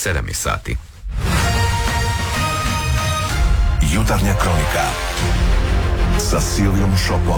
7 sati. Jutarnja kronika sa Silijom Šopom.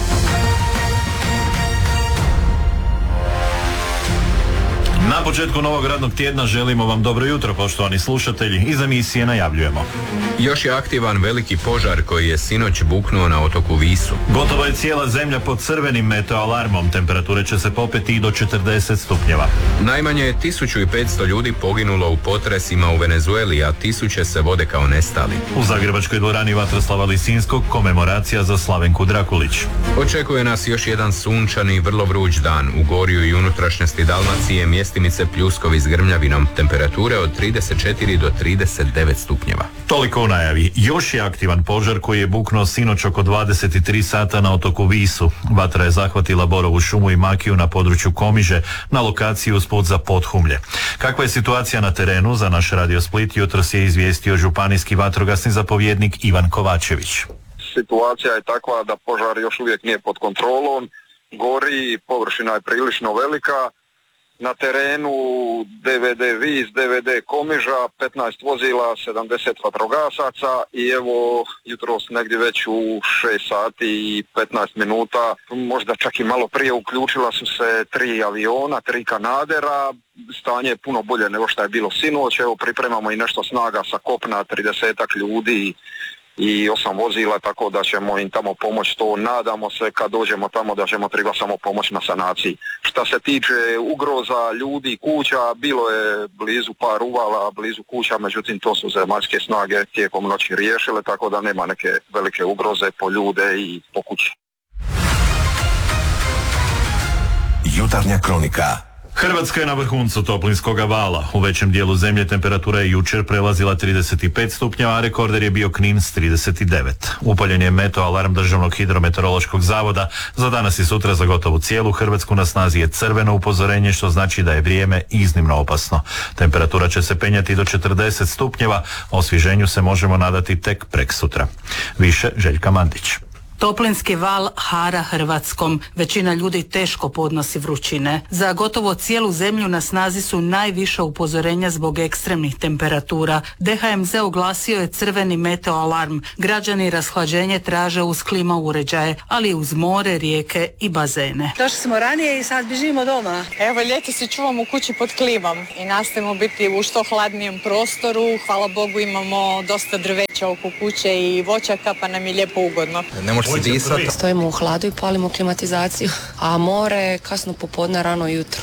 Na početku novog radnog tjedna želimo vam dobro jutro, poštovani slušatelji. Iz emisije najavljujemo. Još je aktivan veliki požar koji je sinoć buknuo na otoku Visu. Gotovo je cijela zemlja pod crvenim meteoalarmom. Temperature će se popeti i do 40 stupnjeva. Najmanje je 1500 ljudi poginulo u potresima u Venezueli, a tisuće se vode kao nestali. U Zagrebačkoj dvorani Vatroslava Lisinskog komemoracija za Slavenku Drakulić. Očekuje nas još jedan sunčani, vrlo vruć dan. U gorju i unutrašnjosti Dalmacije mjestimice pljuskovi s grmljavinom, temperature od 34 do 39 stupnjeva. Toliko u najavi. Još je aktivan požar koji je buknuo sinoć oko 23 sata na otoku Visu. Vatra je zahvatila borovu šumu i makiju na području Komiže, na lokaciji usput za Podhumlje. Kakva je situacija na terenu, za naš Radio Split jutros je izvijestio županijski vatrogasni zapovjednik Ivan Kovačević. Situacija je takva da požar još uvijek nije pod kontrolom, gori, površina je prilično velika. Na terenu DVD Vis, DVD Komiža, 15 vozila, 70 vatrogasaca i evo jutros negdje već u 6 sati i 15 minuta, možda čak i malo prije uključila su se 3 aviona, 3 kanadera. Stanje je puno bolje nego što je bilo sinoć, evo pripremamo i nešto snaga sa kopna, 30 ljudi i 8 vozila, tako da ćemo im tamo pomoći. To nadamo se kad dođemo tamo da ćemo treba samo pomoći na sanaciji. Šta se tiče ugroza ljudi, kuća, bilo je blizu par uvala, blizu kuća, međutim to su zemaljske snage tijekom noći riješile, tako da nema neke velike ugroze po ljude i po kući. Jutarnja kronika. Hrvatska je na vrhuncu toplinskog vala. U većem dijelu zemlje temperatura je jučer prelazila 35 stupnjeva, a rekorder je bio Knin s 39. Upaljen je meteoalarm Državnog hidrometeorološkog zavoda. Za danas i sutra za gotovo cijelu Hrvatsku na snazi je crveno upozorenje, što znači da je vrijeme iznimno opasno. Temperatura će se penjati do 40 stupnjeva, osvježenju se možemo nadati tek preksutra. Više Željka Mandić. Toplinski val hara Hrvatskom. Većina ljudi teško podnosi vrućine. Za gotovo cijelu zemlju na snazi su najviša upozorenja zbog ekstremnih temperatura. DHMZ oglasio je crveni meteoalarm. Građani rashlađenje traže uz klima uređaje, ali i uz more, rijeke i bazene. Došli smo ranije i sad bježimo doma. Evo, ljeti se čuvamo u kući pod klimom i nastojimo biti u što hladnijem prostoru. Hvala Bogu imamo dosta drveća oko kuće i voćaka, pa nam je lijepo ugodno. Stojimo u hladu i palimo klimatizaciju, a more kasno popodne, rano jutro.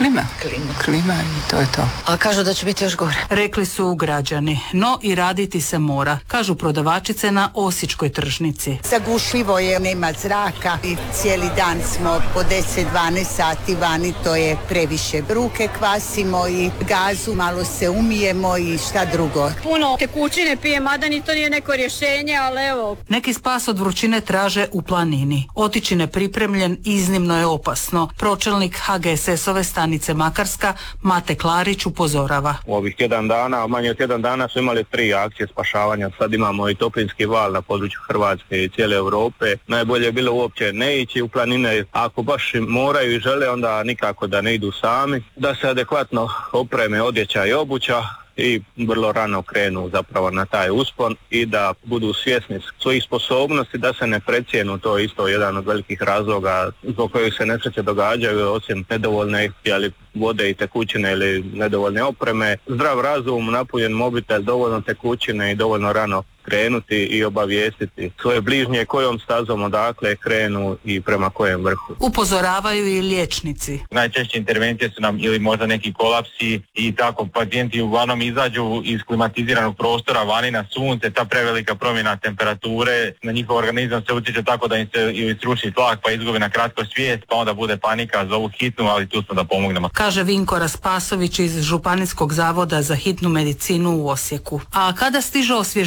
Klima i to je to. A kažu da će biti još gore. Rekli su građani, no i raditi se mora, kažu prodavačice na Osječkoj tržnici. Zagušljivo je, nema zraka i cijeli dan smo po 10-12 sati vani, to je previše. Ruke kvasimo i gazu, malo se umijemo i šta drugo. Puno tekućine pijem, mada ni to nije neko rješenje, ali evo. Neki spas od vrućine traže u planini. Otići nepripremljen iznimno je opasno. Pročelnik HGSS-ove stanice Makarska Mate Klarić upozorava. U ovih tjedan dana, manje od tjedan dana su imali 3 akcije spašavanja. Sad imamo i toplinski val na području Hrvatske i cijele Europe. Najbolje je bilo uopće ne ići u planine. Ako baš moraju i žele, onda nikako da ne idu sami. Da se adekvatno opreme odjeća i obuća i vrlo rano krenu zapravo na taj uspon i da budu svjesni svojih sposobnosti, da se ne precijenu. To je isto jedan od velikih razloga zbog kojih se nesreće događaju, osim nedovoljne vode i tekućine ili nedovoljne opreme. Zdrav razum, napunjen mobitel, dovoljno tekućine i dovoljno rano krenuti i obavijestiti svoje bližnje kojom stazom odakle krenu i prema kojem vrhu. Upozoravaju i liječnici. Najčešće intervencije su nam ili možda neki kolapsi i tako pacijenti uglavnom izađu iz klimatiziranog prostora vani na sunce, ta prevelika promjena temperature na njihov organizam se utječe tako da im se ili sruši tlak pa izgubi na kratko svijest, pa onda bude panika, zovu hitnu, ali tu smo da pomognemo. Kaže Vinko Raspasović iz Županijskog zavoda za hitnu medicinu u Osijeku. A kada stiže osvježenje i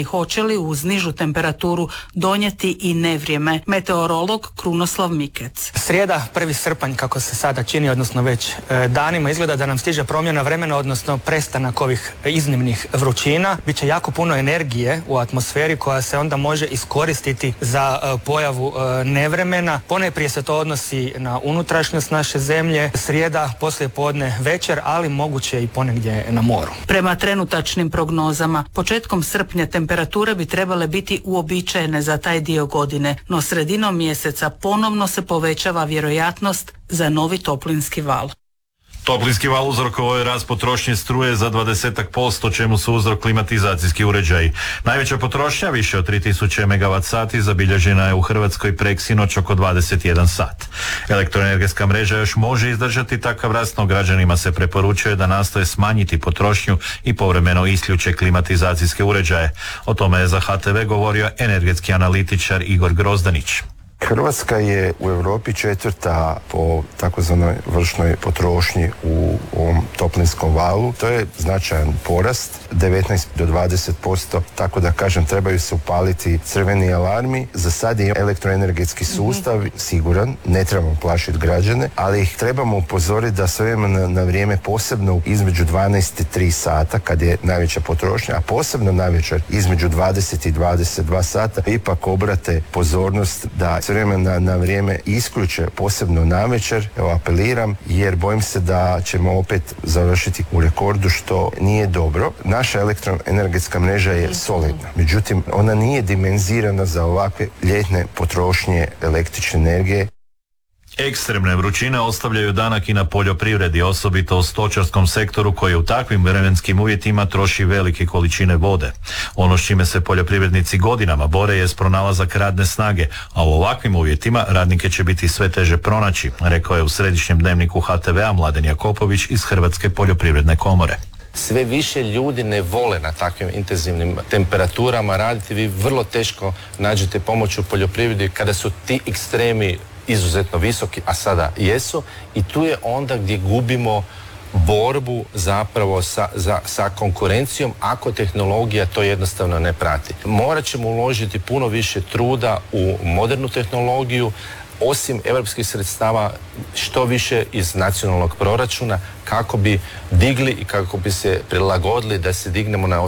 hoće li uz nižu temperaturu donijeti i nevrijeme. Meteorolog Krunoslav Mikec. Srijeda, 1. srpanj, kako se sada čini, odnosno već danima, izgleda da nam stiže promjena vremena, odnosno prestanak ovih iznimnih vrućina. Biće jako puno energije u atmosferi koja se onda može iskoristiti za pojavu nevremena. Ponajprije se to odnosi na unutrašnjost naše zemlje, srijeda, poslije podne, večer, ali moguće i ponegdje na moru. Prema trenutačnim prognozama, početkom srpnja temperature bi trebale biti uobičajene za taj dio godine, no sredinom mjeseca ponovno se povećava vjerojatnost za novi toplinski val. Toplinski val uzrokovao je rast potrošnje struje za 20%, čemu su uzrok klimatizacijski uređaji. Najveća potrošnja, više od 3000 MWh, zabilježena je u Hrvatskoj preksinoć oko 21 sat. Elektroenergetska mreža još može izdržati takav rast, no građanima se preporučuje da nastoje smanjiti potrošnju i povremeno isključe klimatizacijske uređaje. O tome je za HTV govorio energetski analitičar Igor Grozdanić. Hrvatska je u Europi 4. po takozvanoj vršnoj potrošnji u ovom toplinskom valu. To je značajan porast, 19 do 20%, tako da kažem trebaju se upaliti crveni alarmi. Za sad je elektroenergetski sustav siguran, ne trebamo plašiti građane, ali ih trebamo upozoriti da s vremena na vrijeme, posebno između 12 i 3 sata kad je najveća potrošnja, a posebno navečer između 20 i 22 sata, ipak obrate pozornost da s vremena na vrijeme isključe, posebno navečer. Evo, apeliram, jer bojim se da ćemo opet završiti u rekordu, što nije dobro. Naša elektroenergetska mreža je solidna, međutim ona nije dimenzirana za ovakve ljetne potrošnje električne energije. Ekstremne vrućine ostavljaju danak i na poljoprivredi, osobito u stočarskom sektoru koji u takvim vremenskim uvjetima troši velike količine vode. Ono s čime se poljoprivrednici godinama bore jest pronalazak radne snage, a u ovakvim uvjetima radnike će biti sve teže pronaći, rekao je u središnjem dnevniku HTV-a Mladen Jakopović iz Hrvatske poljoprivredne komore. Sve više ljudi ne vole na takvim intenzivnim temperaturama raditi. Vi vrlo teško nađete pomoć u poljoprivredi kada su ti ekstremi izuzetno visoki, a sada jesu, i tu je onda gdje gubimo borbu zapravo sa konkurencijom ako tehnologija to jednostavno ne prati. Morat ćemo uložiti puno više truda u modernu tehnologiju, osim europskih sredstava što više iz nacionalnog proračuna, kako bi digli i kako bi se prilagodili da se dignemo na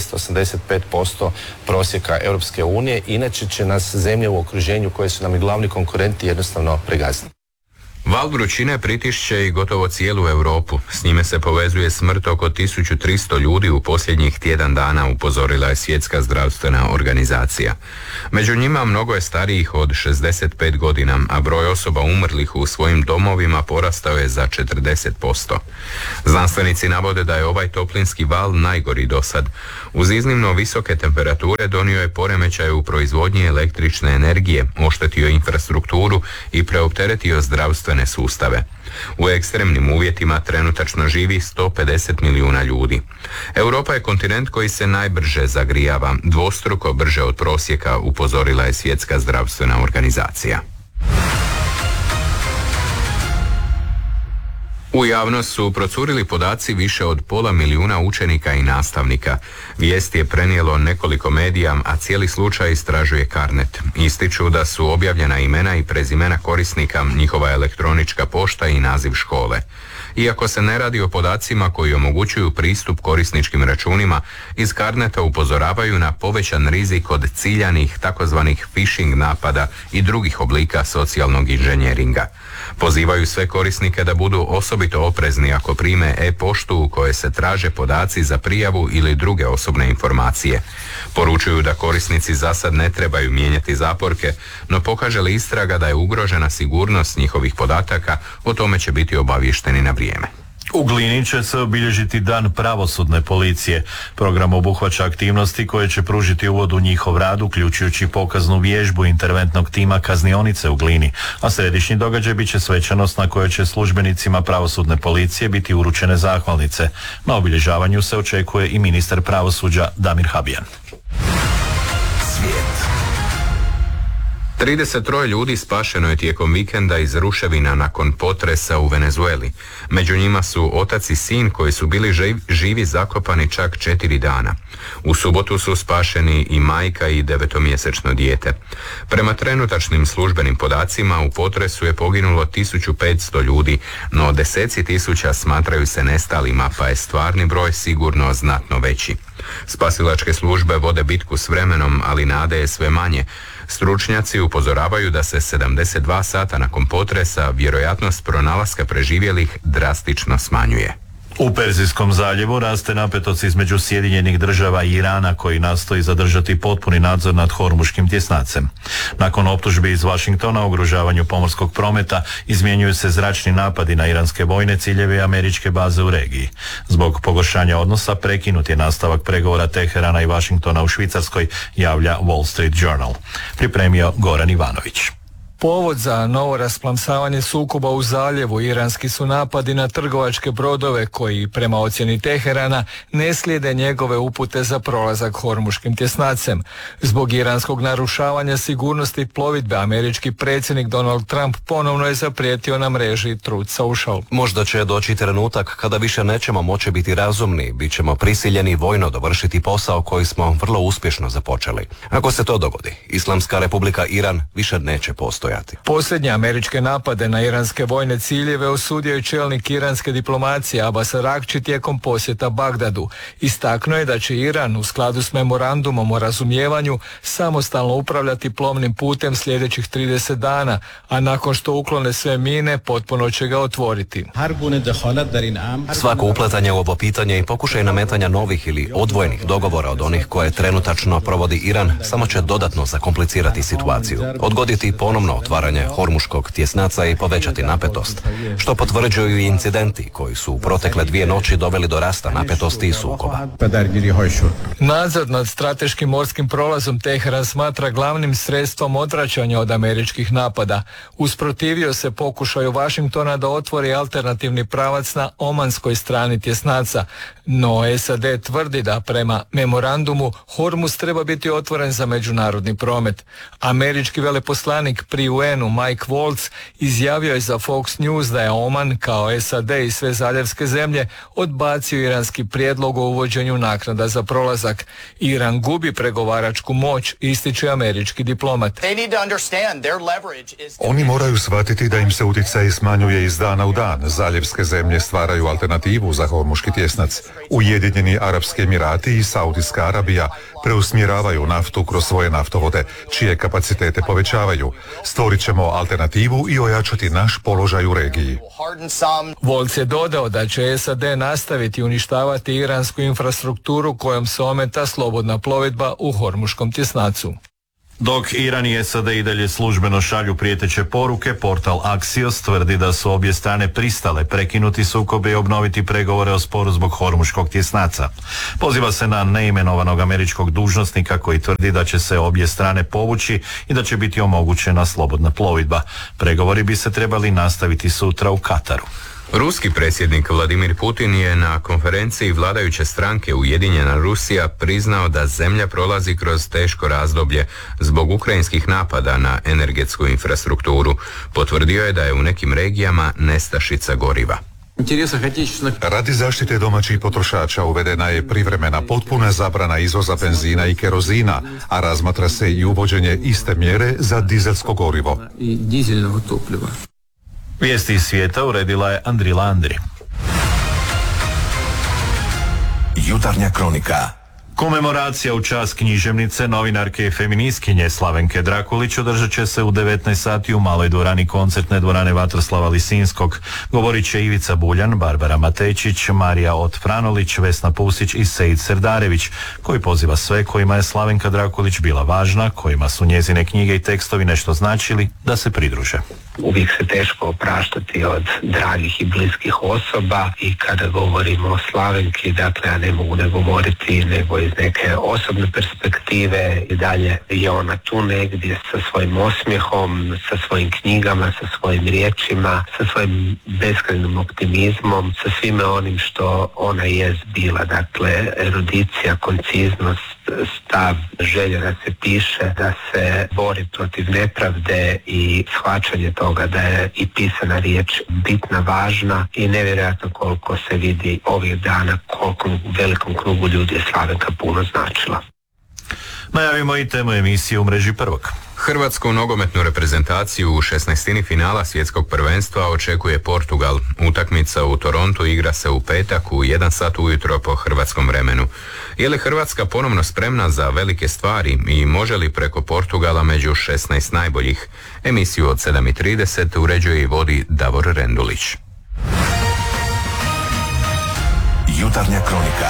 80-85% prosjeka Europske unije, inače će nas zemlje u okruženju koje su nam i glavni konkurenti jednostavno pregaziti. Val vrućine pritišće i gotovo cijelu Europu. S njime se povezuje smrt oko 1300 ljudi u posljednjih tjedan dana, upozorila je Svjetska zdravstvena organizacija. Među njima mnogo je starijih od 65 godina, a broj osoba umrlih u svojim domovima porastao je za 40%. Znanstvenici navode da je ovaj toplinski val najgori do sad. Uz iznimno visoke temperature donio je poremećaj u proizvodnji električne energije, oštetio infrastrukturu i preopteretio zdravstvene sustave. U ekstremnim uvjetima trenutačno živi 150 milijuna ljudi. Europa je kontinent koji se najbrže zagrijava, dvostruko brže od prosjeka, upozorila je Svjetska zdravstvena organizacija. U javnost su procurili podaci više od 500 000 učenika i nastavnika. Vijest je prenijelo nekoliko medija, a cijeli slučaj istražuje Carnet. Ističu da su objavljena imena i prezimena korisnika, njihova elektronička pošta i naziv škole. Iako se ne radi o podacima koji omogućuju pristup korisničkim računima, iz Carneta upozoravaju na povećan rizik od ciljanih takozvanih phishing napada i drugih oblika socijalnog inženjeringa. Pozivaju sve korisnike da budu osobito oprezni ako prime e-poštu u kojoj se traže podaci za prijavu ili druge osobne informacije. Poručuju da korisnici zasad ne trebaju mijenjati zaporke, no pokaže li istraga da je ugrožena sigurnost njihovih podataka, o tome će biti obavješteni na vrijeme. U Glini će se obilježiti Dan pravosudne policije. Program obuhvaća aktivnosti koje će pružiti uvod u njihov rad, uključujući pokaznu vježbu interventnog tima kaznionice u Glini, a središnji događaj bit će svečanost na kojoj će službenicima pravosudne policije biti uručene zahvalnice. Na obilježavanju se očekuje i ministar pravosuđa Damir Habijan. 33 ljudi spašeno je tijekom vikenda iz ruševina nakon potresa u Venezueli. Među njima su otac i sin koji su bili živi zakopani čak 4 dana. U subotu su spašeni i majka i 9-mjesečno dijete. Prema trenutačnim službenim podacima u potresu je poginulo 1500 ljudi, no deseci tisuća smatraju se nestalima, pa je stvarni broj sigurno znatno veći. Spasilačke službe vode bitku s vremenom, ali nade je sve manje. Stručnjaci upozoravaju da se 72 sata nakon potresa vjerojatnost pronalaska preživjelih drastično smanjuje. U Perzijskom zaljevu raste napetost između Sjedinjenih Država i Irana koji nastoji zadržati potpuni nadzor nad Hormuškim tjesnacem. Nakon optužbi iz Washingtona o ugrožavanju pomorskog prometa izmjenjuju se zračni napadi na iranske vojne ciljeve i američke baze u regiji. Zbog pogoršanja odnosa prekinut je nastavak pregovora Teherana i Washingtona u Švicarskoj, javlja Wall Street Journal. Pripremio Goran Ivanović. Povod za novo rasplamsavanje sukoba u zaljevu iranski su napadi na trgovačke brodove koji, prema ocjeni Teherana, ne slijede njegove upute za prolazak Hormuškim tjesnacem. Zbog iranskog narušavanja sigurnosti plovidbe, američki predsjednik Donald Trump ponovno je zaprijetio na mreži Truth Social. Možda će doći trenutak kada više nećemo moći biti razumni, bit ćemo prisiljeni vojno dovršiti posao koji smo vrlo uspješno započeli. Ako se to dogodi, Islamska republika Iran više neće postojati. Posljednje američke napade na iranske vojne ciljeve osudio je čelnik iranske diplomacije Abbas Araghči tijekom posjeta Bagdadu. Istaknuo je da će Iran u skladu s memorandumom o razumijevanju samostalno upravljati plovnim putem sljedećih 30 dana, a nakon što uklone sve mine potpuno će ga otvoriti. Svako upletanje u ovo pitanje i pokušaj nametanja novih ili odvojenih dogovora od onih koje trenutačno provodi Iran samo će dodatno zakomplicirati situaciju. Odgoditi ponovno otvaranje Hormuškog tjesnaca i povećati napetost, što potvrđuju i incidenti koji su u protekle 2 noći doveli do rasta napetosti i sukoba. Nadzor nad strateškim morskim prolazom Teheran smatra glavnim sredstvom odvraćanja od američkih napada. Usprotivio se pokušaju Washingtona da otvori alternativni pravac na omanskoj strani tjesnaca, no SAD tvrdi da prema memorandumu Hormuz treba biti otvoren za međunarodni promet. Američki veleposlanik pri UN-u Mike Waltz izjavio je za Fox News da je Oman, kao SAD i sve zaljevske zemlje, odbacio iranski prijedlog o uvođenju naknada za prolazak. Iran gubi pregovaračku moć, ističe američki diplomat. Oni moraju shvatiti da im se utjecaj smanjuje iz dana u dan. Zaljevske zemlje stvaraju alternativu za Hormuški tjesnac. Ujedinjeni Arapski Emirati i Saudijska Arabija preusmjeravaju naftu kroz svoje naftovode, čije kapacitete povećavaju. Stvorit ćemo alternativu i ojačati naš položaj u regiji. Volc je dodao da će SAD nastaviti uništavati iransku infrastrukturu kojom se ometa slobodna plovidba u Hormuškom tjesnacu. Dok Iran i SAD i dalje službeno šalju prijeteće poruke, portal Axios tvrdi da su obje strane pristale prekinuti sukobe i obnoviti pregovore o sporu zbog Hormuškog tjesnaca. Poziva se na neimenovanog američkog dužnosnika koji tvrdi da će se obje strane povući i da će biti omogućena slobodna plovidba. Pregovori bi se trebali nastaviti sutra u Kataru. Ruski predsjednik Vladimir Putin je na konferenciji vladajuće stranke Ujedinjena Rusija priznao da zemlja prolazi kroz teško razdoblje zbog ukrajinskih napada na energetsku infrastrukturu. Potvrdio je da je u nekim regijama nestašica goriva. Radi zaštite domaćih potrošača uvedena je privremena potpuna zabrana izvoza benzina i kerozina, a razmatra se i uvođenje iste mjere za dizelsko gorivo. Vijesti iz svijeta uredila je Andrila Andri. Jutarnja kronika. Komemoracija u čast književnice, novinarke i feministkinje Slavenke Drakulić održat će se u 19 sati u maloj dvorani koncertne dvorane Vatroslava Lisinskog. Govorit će Ivica Buljan, Barbara Matejčić, Marija Ot-Franolić, Vesna Pusić i Sejid Serdarević, koji poziva sve kojima je Slavenka Drakulić bila važna, kojima su njezine knjige i tekstovi nešto značili, da se pridruže. Uvijek se teško opraštati od dragih i bliskih osoba i kada govorimo o Slavenki, dakle ja ne mogu ne govoriti nego iz neke osobne perspektive i dalje je ona tu negdje sa svojim osmijehom, sa svojim knjigama, sa svojim riječima, sa svojim beskrajnim optimizmom, sa svime onim što ona jest bila, dakle erudicija, konciznost, stav, želja da se piše, da se bori protiv nepravde i shvaćanje toga da je i pisana riječ bitna, važna i nevjerojatno koliko se vidi ovih dana, koliko u velikom krugu ljudi je Slavenka puno značila. Najavimo i temu emisije u mreži prvog. Hrvatsku nogometnu reprezentaciju u 16. finala svjetskog prvenstva očekuje Portugal. Utakmica u Torontu igra se u petak u 1 sat ujutro po hrvatskom vremenu. Je li Hrvatska ponovno spremna za velike stvari i može li preko Portugala među 16 najboljih? Emisiju od 7:30 uređuje i vodi Davor Rendulić. Jutarnja kronika.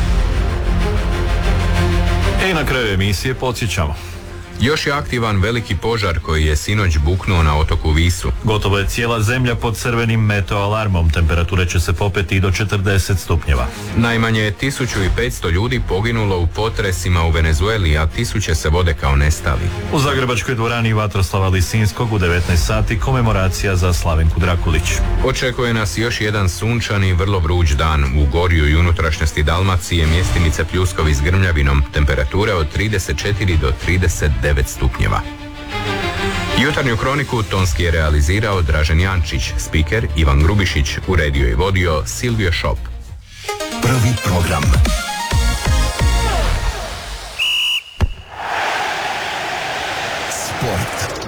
I na kraju emisije podsjećamo. Još je aktivan veliki požar koji je sinoć buknuo na otoku Visu. Gotovo je cijela zemlja pod crvenim meteoalarmom. Temperature će se popeti i do 40 stupnjeva. Najmanje je 1500 ljudi poginulo u potresima u Venezueli, a tisuće se vode kao nestali. U Zagrebačkoj dvorani Vatroslava Lisinskog u 19 sati komemoracija za Slavenku Drakulić. Očekuje nas još jedan sunčani, vrlo vruć dan. U Gorju i unutrašnjosti Dalmacije mjestimice pljuskovi s grmljavinom, temperature od 34 do 39 stupnjeva. Jutarnju kroniku tonski je realizirao Dražen Jančić, spiker Ivan Grubišić, uredio i vodio Silvio Šop. Prvi program. Sport.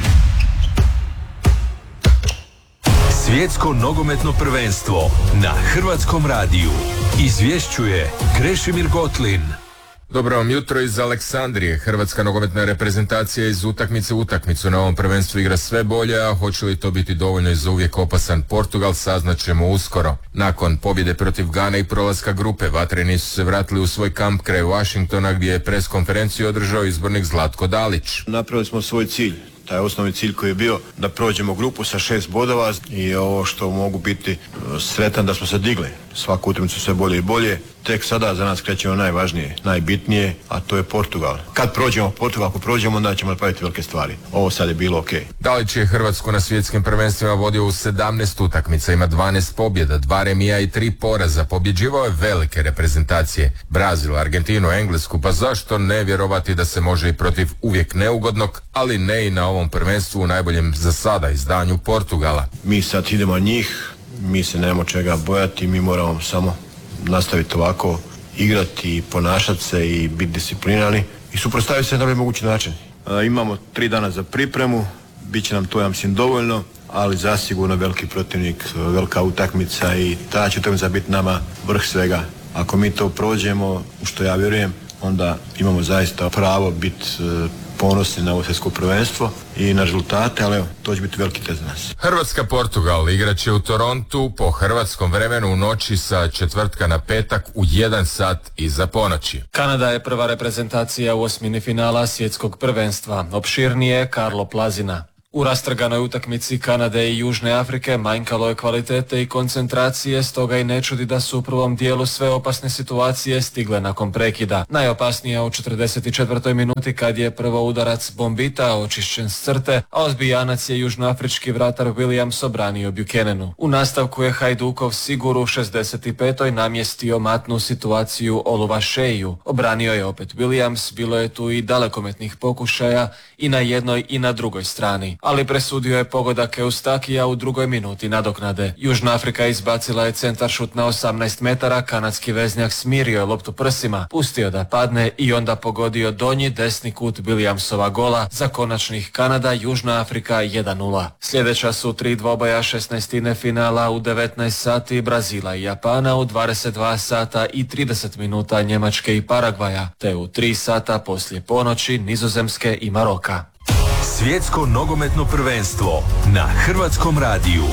Svjetsko nogometno prvenstvo na Hrvatskom radiju. Izvješćuje Krešimir Gotlin. Dobro vam jutro iz Aleksandrije. Hrvatska nogometna reprezentacija iz utakmice u utakmicu na ovom prvenstvu igra sve bolje, a hoće li to biti dovoljno i za uvijek opasan Portugal, saznaćemo uskoro. Nakon pobjede protiv Gane i prolaska grupe, vatreni su se vratili u svoj kamp kraj Washingtona, gdje je pres konferenciju održao izbornik Zlatko Dalić. Napravili smo svoj cilj. Taj osnovni cilj koji je bio da prođemo grupu sa 6 bodova i ovo što mogu biti sretan da smo se digli. Svaku utakmicu sve bolje i bolje. Tek sada za nas krećemo najvažnije, najbitnije, a to je Portugal. Kad prođemo Portugal, ako prođemo, onda ćemo napraviti velike stvari. Ovo sad je bilo okej. Dalić je Hrvatsku na svjetskim prvenstvima vodio u 17 utakmica, ima 12 pobjeda, 2 remija i 3 poraza. Pobjeđivao je velike reprezentacije, Brazil, Argentinu, Englesku, pa zašto ne vjerovati da se može i protiv uvijek neugodnog, ali ne i na ovom prvenstvu u najboljem za sada izdanju Portugala. Mi sad idemo njih, mi se nemamo čega bojati, mi moramo samo nastaviti ovako, igrati i ponašati se i biti disciplinirani i suprotstaviti se na najbolji mogući način. Imamo 3 dana za pripremu, bit će nam to, ja mislim, dovoljno, ali zasigurno veliki protivnik, velika utakmica i ta će utakmica biti nama vrh svega. Ako mi to prođemo, u što ja vjerujem, onda imamo zaista pravo biti ponosni na ovo svjetsko prvenstvo i na rezultate, ali evo, to će biti veliki test za nas. Hrvatska-Portugal igraće u Torontu po hrvatskom vremenu u noći sa četvrtka na petak u 1 sat iza ponoći. Kanada je prva reprezentacija u osmini finala svjetskog prvenstva. Opširnije Karlo Plazina. U rastrganoj utakmici Kanade i Južne Afrike manjkalo je kvalitete i koncentracije, stoga i ne čudi da su u prvom dijelu sve opasne situacije stigle nakon prekida. Najopasnija u 44. minuti kad je prvo udarac Bombita očišćen s crte, a ozbijanac je južnoafrički vratar Williams obranio Buchananu. U nastavku je Hajdukov Sigur u 65. namjestio matnu situaciju Oluvašeju. Obranio je opet Williams, bilo je tu i dalekometnih pokušaja i na jednoj i na drugoj strani. Ali presudio je pogodak Eustakija u drugoj minuti nadoknade. Južna Afrika izbacila je centaršut na 18 metara, kanadski veznjak smirio je loptu prsima, pustio da padne i onda pogodio donji desni kut Williamsova gola za konačnih Kanada, Južna Afrika 1-0. Sljedeća su 3 dvoboja 16. finala u 19 sati Brazila i Japana, u 22 sata i 30 minuta Njemačke i Paragvaja, te u 3 sata poslije ponoći Nizozemske i Maroka. Svjetsko nogometno prvenstvo na Hrvatskom radiju.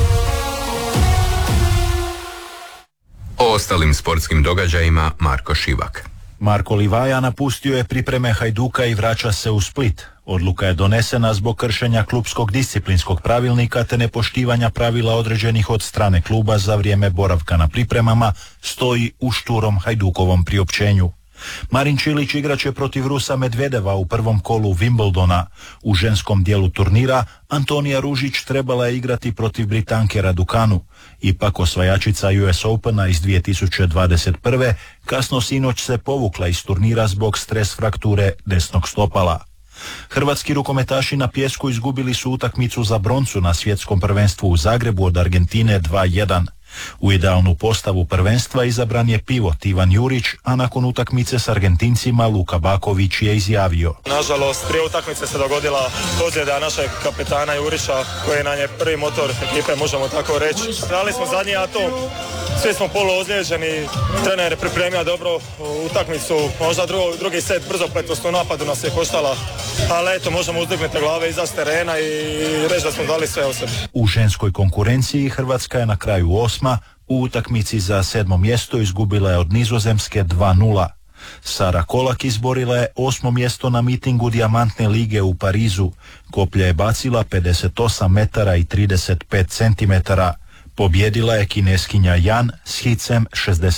O ostalim sportskim događajima Marko Šivak. Marko Livaja napustio je pripreme Hajduka i vraća se u Split. Odluka je donesena zbog kršenja klupskog disciplinskog pravilnika te nepoštivanja pravila određenih od strane kluba za vrijeme boravka na pripremama, stoji u šturom Hajdukovom priopćenju. Marin Čilić igraće protiv Rusa Medvedeva u prvom kolu Wimbledona. U ženskom dijelu turnira Antonija Ružić trebala je igrati protiv Britanke Raducanu. Ipak osvajačica US Opena iz 2021. kasno sinoć se povukla iz turnira zbog stres frakture desnog stopala. Hrvatski rukometaši na pijesku izgubili su utakmicu za broncu na svjetskom prvenstvu u Zagrebu od Argentine 2:1. U idealnu postavu prvenstva izabran je pivot Ivan Jurić, a nakon utakmice s Argentincima Luka Baković je izjavio: Nažalost, prije utakmice se dogodila ozljeda našeg kapetana Jurića, koji nam je prvi motor ekipe, možemo tako reći. Dali smo zadnji atom, svi smo poluozlijeđeni, trener je pripremio dobro utakmicu, možda drugi set brzopletost u napadu nas je koštala, ali eto, možemo uzdignuti glave iza terena i reći da smo dali sve o sebi. U ženskoj konkurenciji Hrvatska je na kraju 8. U utakmici za 7. mjesto izgubila je od Nizozemske 2:0. Sara Kolak izborila je 8. mjesto na mitingu Dijamantne lige u Parizu. Koplja je bacila 58 metara i 35 centimetara. Pobjedila je Kineskinja Jan s hicem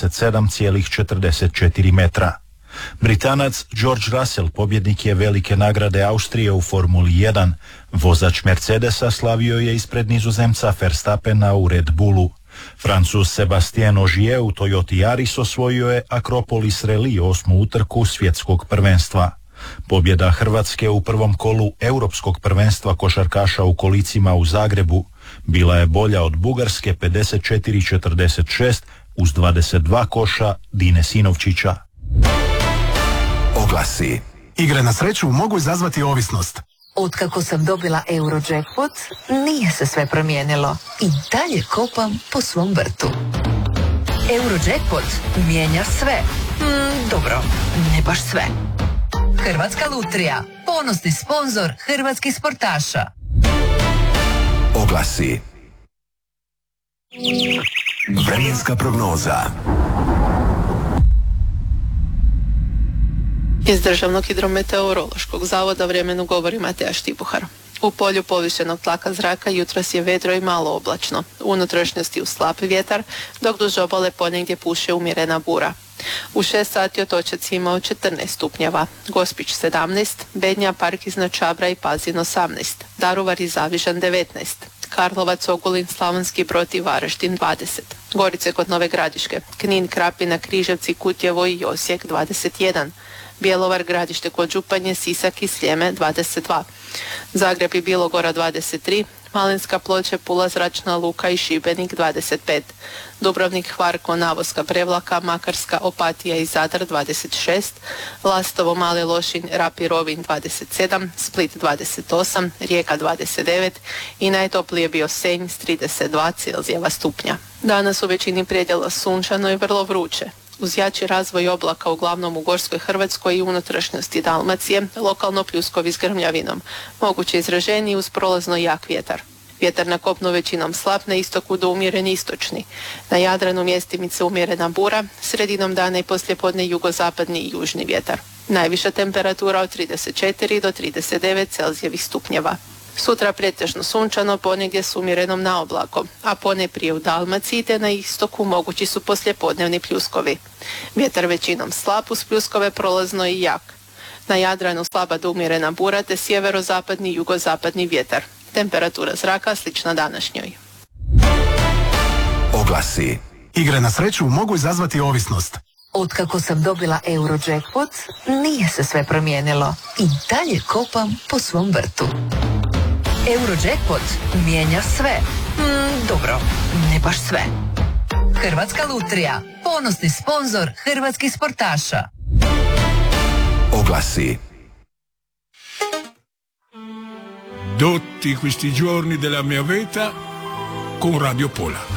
67,44 metra. Britanac George Russell pobjednik je velike nagrade Austrije u Formuli 1. Vozač Mercedesa slavio je ispred Nizozemca Verstappena u Red Bullu. Francuz Sebastien Ogier u Toyoti Yaris osvojio je Akropolis Rally 8. utrku svjetskog prvenstva. Pobjeda Hrvatske u prvom kolu Europskog prvenstva košarkaša u kolicima u Zagrebu bila je bolja od Bugarske 54-46 uz 22 koša Dine Sinovčića. Oglasi. Igre na sreću mogu izazvati ovisnost. Otkako sam dobila Eurojackpot, nije se sve promijenilo. I dalje kopam po svom vrtu. Eurojackpot mijenja sve. Dobro, ne baš sve. Hrvatska lutrija, ponosni sponzor hrvatskih sportaša. Oglasi. Vremenska prognoza. Iz Državnog hidrometeorološkog zavoda vremenu govori Mateja Štipuhar. U polju povišenog tlaka zraka jutros je vedro i malo oblačno. U unutrašnjosti uz slab vjetar, dok duž obale ponegdje puše umjerena bura. U 6 sati Otočac imao 14 stupnjeva, Gospić 17, Bednja, Park iznad Čabra i Pazin 18, Daruvar i Zavižan 19, Karlovac, Ogulin, Slavonski Brod i Varaždin 20, Gorice kod Nove Gradiške, Knin, Krapina, Križevci, Kutjevo i Osijek 21, Bjelovar, Gradište kod Županje, Sisak i Sljeme 22, Zagreb i Bilogora 23, Malinska, Ploče, Pula, Zračna luka i Šibenik 25, Dubrovnik, Hvar, Konavoska, Prevlaka, Makarska, Opatija i Zadar 26, Lastovo, Mali Lošinj, Rap i Rovinj 27, Split 28, Rijeka 29 i najtoplije bio Senj s 32 Celzijeva stupnja. Danas u većini predjela sunčano i vrlo vruće. Uz jači razvoj oblaka uglavnom u Gorskoj Hrvatskoj i unutrašnjosti Dalmacije, lokalno pljuskovi s grmljavinom, moguće izraženiji uz prolazno jak vjetar. Vjetar na kopnu većinom slab, na istoku do umjeren istočni. Na Jadranu mjestimice umjerena bura, sredinom dana i poslijepodne jugozapadni i južni vjetar. Najviša temperatura od 34 do 39 Celzijevih stupnjeva. Sutra pretežno sunčano, ponegdje s umjerenom naoblakom, a ponajprije u Dalmaciji te na istoku mogući su poslijepodnevni pljuskovi. Vjetar većinom slab, uz pljuskove prolazno i jak. Na Jadranu slaba do umjerena bura te sjeverozapadni i jugozapadni vjetar. Temperatura zraka slična današnjoj. Oglasi. Igre na sreću mogu izazvati ovisnost. Otkako sam dobila Eurojackpot, nije se sve promijenilo. I dalje kopam po svom vrtu. Eurojackpot mijenja sve. Dobro, ne baš sve. Hrvatska lutrija, ponosni sponzor hrvatskih sportaša. Oglasi. Tutti questi giorni della mia vita con Radio Pola.